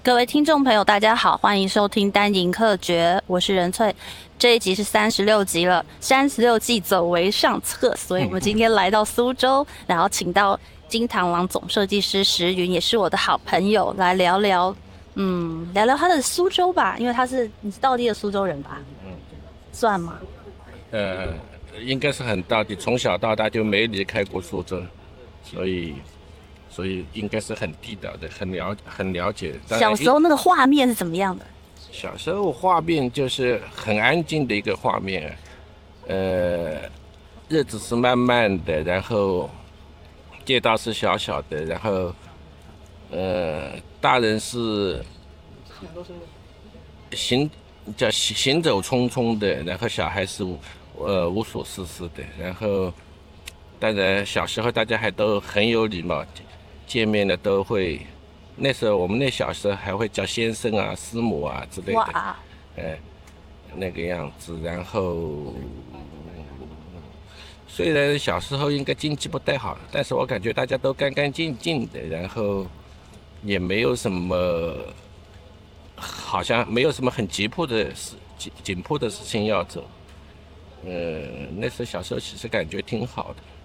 各位听众朋友，大家好，欢迎收听单营客诀，我是任翠。这一集是36集了，36季走为上策，所以我们今天来到苏州，然后请到金螳螂总设计师石云，也是我的好朋友，来聊聊，聊聊他的苏州吧，因为你是道地的苏州人吧？算吗？ 应该是很道地，从小到大就没离开过苏州，所以应该是很地道的，很了解。 小时候那个画面是怎么样的？ 小时候画面就是很安静的一个画面，日子是慢慢的，然后街道是小小的，然后大人是行走匆匆的，然后小孩是无所事事的，然后当然小时候大家还都很有礼貌，见面了都会。那时候我们那小时候还会叫先生啊、师母啊之类的， 哇， 那个样子。然后虽然小时候应该经济不太好，但是我感觉大家都干干净净的，然后也没有什么，好像没有什么很紧迫的事情要走。那时候小时候其实感觉挺好的。